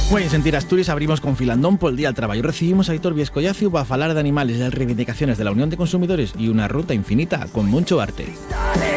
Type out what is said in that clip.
Hoy en Sentir Asturias abrimos con Filandón por el Día del Trabajo. Recibimos a Aitor Viescollacio para hablar de animales, de reivindicaciones de la Unión de Consumidores y una ruta infinita con mucho arte.